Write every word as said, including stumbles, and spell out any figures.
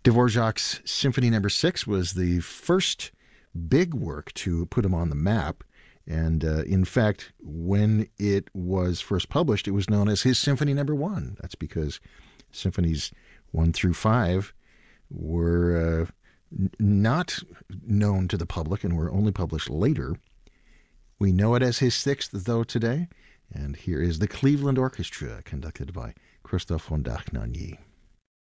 Dvorak's Symphony Number Six was the first big work to put him on the map. And uh, in fact, when it was first published, it was known as his Symphony Number One. That's because symphonies one through five were uh, n- not known to the public and were only published later. We know it as his sixth, though, today. And here is the Cleveland Orchestra, conducted by Christophe von Dohnanyi.